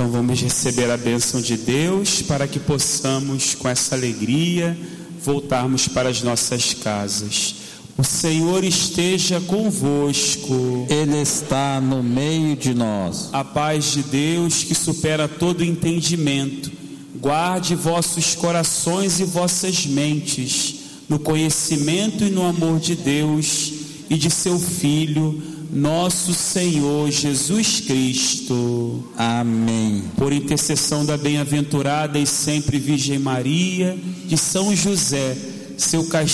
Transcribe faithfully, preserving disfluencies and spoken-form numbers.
Então vamos receber a bênção de Deus para que possamos, com essa alegria, voltarmos para as nossas casas. O Senhor esteja convosco. Ele está no meio de nós. A paz de Deus, que supera todo entendimento, guarde vossos corações e vossas mentes no conhecimento e no amor de Deus e de seu Filho, nosso Senhor Jesus Cristo. Amém. Por intercessão da bem-aventurada e sempre Virgem Maria, de São José, seu castigo